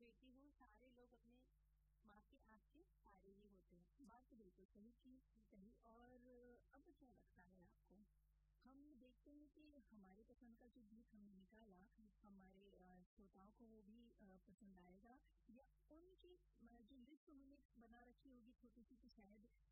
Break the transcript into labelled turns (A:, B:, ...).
A: बेटी हो, सारे लोग अपने माँ की आँख के तारे ही होते हैं।
B: बात तो बिल्कुल सही की सही। और अब क्या लगता है आपको, हम देखते हैं कि हमारे पसंद का जो गीत हमने निकाला हमारे श्रोताओं को वो भी पसंद आएगा, या उनकी जो लिस्ट उन्होंने बना रखी होगी छोटी सी कि शायद